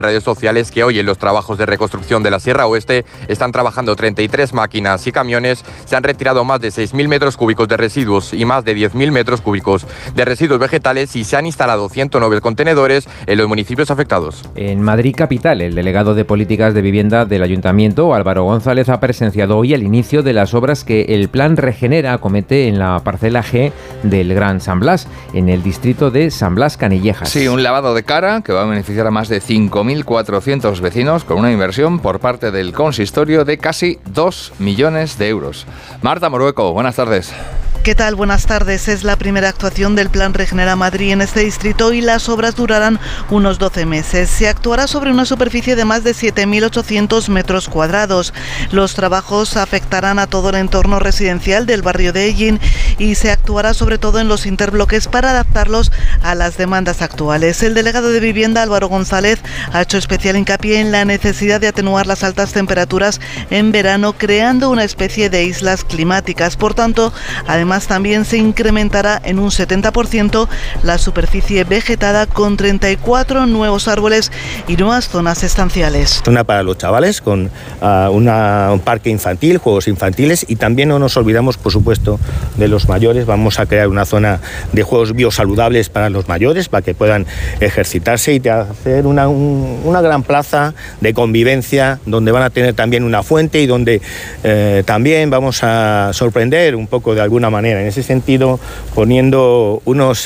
redes sociales que hoy en los trabajos de reconstrucción de la Sierra Oeste están trabajando 33 máquinas y camiones. Se han retirado más de 6.000 metros cúbicos de residuos y más de 10.000 metros cúbicos de residuos vegetales y se han instalado 109 contenedores en los municipios afectados. En Madrid capital, el delegado de Políticas de Vivienda del Ayuntamiento, Álvaro González, ha presenciado hoy el inicio de las obras que el Plan Regenera acomete en la parcela G del Gran San Blas, en el distrito de San Blas Canillejas. Sí, un lavado de cara que va a beneficiar a más de 5.400 vecinos con una inversión por parte del consistorio de casi 2 millones de euros. Marta Morueco, buenas tardes. ¿Qué tal? Buenas tardes. Es la primera actuación del Plan Regenera Madrid en este distrito y las obras durarán unos 12 meses. Se actuará sobre una superficie de más de 7.800 metros cuadrados. Los trabajos afectarán a todo el entorno residencial del barrio de Ellín y se actuará sobre todo en los interbloques para adaptarlos a las demandas actuales. El delegado de Vivienda, Álvaro González, ha hecho especial hincapié en la necesidad de atenuar las altas temperaturas en verano, creando una especie de islas climáticas. Por tanto, además también se incrementará en un 70% la superficie vegetada con 34 nuevos árboles y nuevas zonas estanciales. Zona para los chavales con un parque infantil, juegos infantiles y también no nos olvidamos, por supuesto, de los mayores. Vamos a crear una zona de juegos biosaludables para los mayores para que puedan ejercitarse y hacer una gran plaza de convivencia donde van a tener también una fuente y donde también vamos a sorprender un poco de alguna manera, en ese sentido, poniendo unos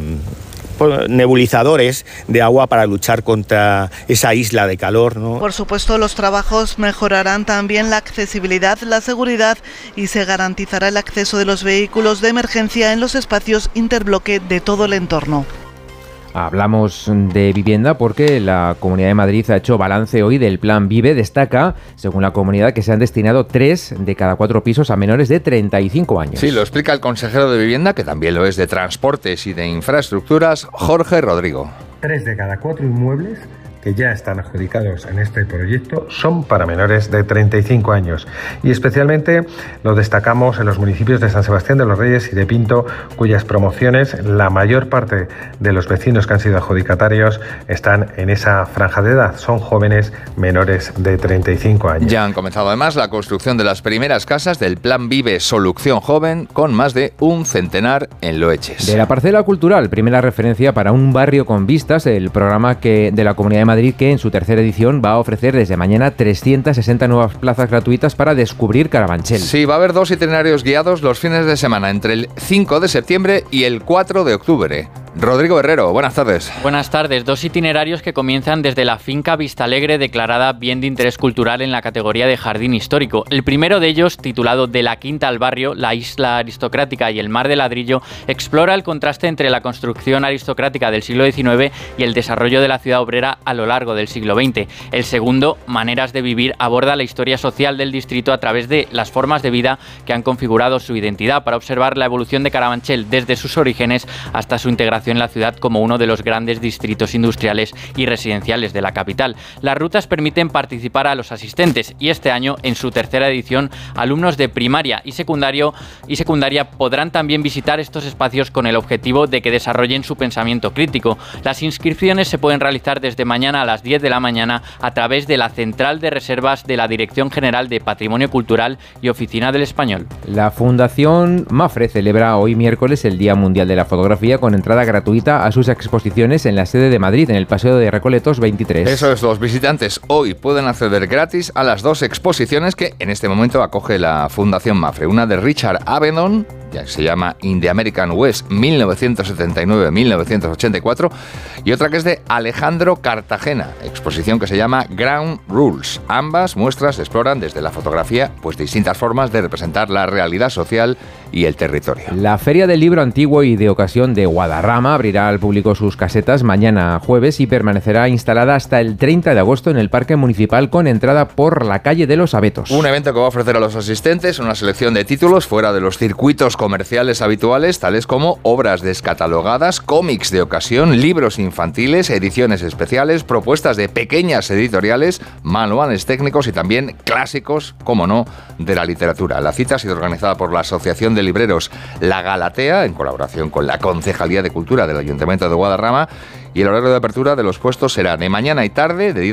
nebulizadores de agua para luchar contra esa isla de calor, ¿no? Por supuesto, los trabajos mejorarán también la accesibilidad, la seguridad y se garantizará el acceso de los vehículos de emergencia en los espacios interbloque de todo el entorno. Hablamos de vivienda porque la Comunidad de Madrid ha hecho balance hoy del Plan Vive. Destaca, según la comunidad, que se han destinado 3 de cada 4 pisos a menores de 35 años. Sí, lo explica el consejero de Vivienda, que también lo es de Transportes y de Infraestructuras, Jorge Rodrigo. 3 de cada 4 inmuebles que ya están adjudicados en este proyecto son para menores de 35 años y especialmente lo destacamos en los municipios de San Sebastián de los Reyes y de Pinto, cuyas promociones, la mayor parte de los vecinos que han sido adjudicatarios están en esa franja de edad, son jóvenes menores de 35 años. Ya han comenzado además la construcción de las primeras casas del Plan Vive Solución Joven, con más de un centenar en Loeches. De la parcela cultural, primera referencia para un barrio con vistas, el programa de la Comunidad de Madrid, que en su tercera edición va a ofrecer desde mañana 360 nuevas plazas gratuitas para descubrir Carabanchel. Sí, va a haber 2 itinerarios guiados los fines de semana entre el 5 de septiembre y el 4 de octubre. Rodrigo Herrero, buenas tardes. Buenas tardes. 2 itinerarios que comienzan desde la finca Vistalegre, declarada Bien de Interés Cultural en la categoría de Jardín Histórico. El primero de ellos, titulado De la Quinta al Barrio, la isla aristocrática y el mar de ladrillo, explora el contraste entre la construcción aristocrática del siglo XIX y el desarrollo de la ciudad obrera a lo largo del siglo XX. El segundo, Maneras de Vivir, aborda la historia social del distrito a través de las formas de vida que han configurado su identidad, para observar la evolución de Carabanchel desde sus orígenes hasta su integración en la ciudad como uno de los grandes distritos industriales y residenciales de la capital. Las rutas permiten participar a los asistentes y este año, en su tercera edición, alumnos de primaria y secundaria podrán también visitar estos espacios con el objetivo de que desarrollen su pensamiento crítico. Las inscripciones se pueden realizar desde mañana a las 10 de la mañana a través de la Central de Reservas de la Dirección General de Patrimonio Cultural y Oficina del Español. La Fundación Mafre celebra hoy miércoles el Día Mundial de la Fotografía con entrada gratuita a sus exposiciones en la sede de Madrid, en el Paseo de Recoletos 23. Eso es, los visitantes hoy pueden acceder gratis a las 2 exposiciones que en este momento acoge la Fundación Mafre. Una de Richard Avedon, ya se llama In the American West 1979-1984, y otra que es de Alejandro Cartagena, exposición que se llama Ground Rules. Ambas muestras exploran desde la fotografía pues distintas formas de representar la realidad social y el territorio. La Feria del Libro Antiguo y de Ocasión de Guadarrama abrirá al público sus casetas mañana jueves y permanecerá instalada hasta el 30 de agosto en el Parque Municipal con entrada por la calle de los Abetos. Un evento que va a ofrecer a los asistentes una selección de títulos fuera de los circuitos comerciales habituales, tales como obras descatalogadas, cómics de ocasión, libros infantiles, ediciones especiales, propuestas de pequeñas editoriales, manuales técnicos y también clásicos, como no, de la literatura. La cita ha sido organizada por la Asociación de Libreros La Galatea, en colaboración con la Concejalía de Cultura Cultura del Ayuntamiento de Guadarrama, y el horario de apertura de los puestos será de mañana y tarde, de